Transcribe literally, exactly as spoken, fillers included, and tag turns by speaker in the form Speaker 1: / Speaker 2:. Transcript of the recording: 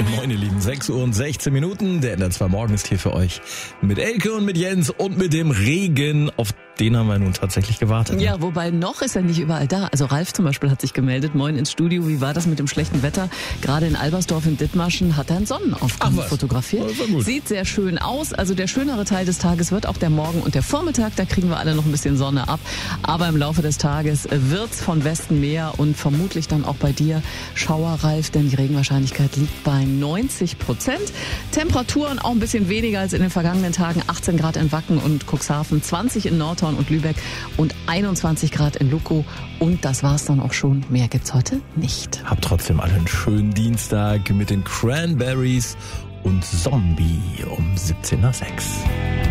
Speaker 1: Moin ihr Lieben, sechs Uhr und sechzehn Minuten, der N R zwei Morgen ist hier für euch mit Elke und mit Jens und mit dem Regen, auf den haben wir nun tatsächlich gewartet. Ne?
Speaker 2: Ja, wobei noch ist er nicht überall da. Also Ralf zum Beispiel hat sich gemeldet, moin ins Studio, wie war das mit dem schlechten Wetter? Gerade in Albersdorf in Dithmarschen hat er einen Sonnenaufgang fotografiert. Sieht sehr schön aus, also der schönere Teil des Tages wird auch der Morgen und der Vormittag, da kriegen wir alle noch ein bisschen Sonne ab. Aber im Laufe des Tages wird's von Westen mehr und vermutlich dann auch bei dir Schauer, Ralf, denn die Regenwahrscheinlichkeit liegt bei neunzig Prozent. Temperaturen auch ein bisschen weniger als in den vergangenen Tagen. achtzehn Grad in Wacken und Cuxhaven, zwanzig in Nordhorn und Lübeck und einundzwanzig Grad in Luckow. Und das war's dann auch schon. Mehr gibt's heute nicht.
Speaker 1: Habt trotzdem alle einen schönen Dienstag mit den Cranberries und Zombie um siebzehn nach sechs.